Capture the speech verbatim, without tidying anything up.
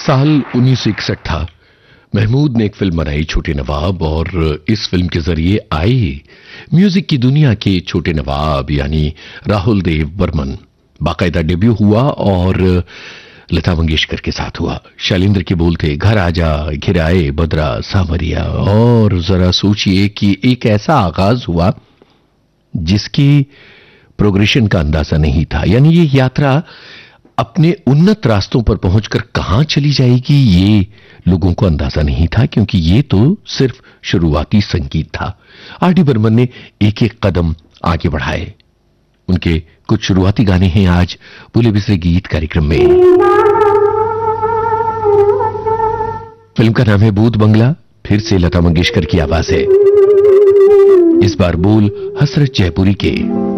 साल उन्नीस सौ इकसठ था। महमूद ने एक फिल्म बनाई छोटे नवाब, और इस फिल्म के जरिए आए म्यूजिक की दुनिया के छोटे नवाब यानी राहुल देव बर्मन। बाकायदा डेब्यू हुआ और लता मंगेशकर के साथ हुआ। शैलेंद्र के बोल थे, घर आजा घिराए बदरा सावरिया। और जरा सोचिए कि एक ऐसा आगाज हुआ जिसकी प्रोग्रेशन का अंदाजा नहीं था, यानी ये यात्रा अपने उन्नत रास्तों पर पहुंचकर कहां चली जाएगी ये लोगों को अंदाजा नहीं था, क्योंकि ये तो सिर्फ शुरुआती संगीत था। आर डी बर्मन ने एक एक कदम आगे बढ़ाए। उनके कुछ शुरुआती गाने हैं आज बोले बिसरे गीत कार्यक्रम में। फिल्म का नाम है भूत बंगला, फिर से लता मंगेशकर की आवाज है, इस बार बोल हसरत जयपुरी के।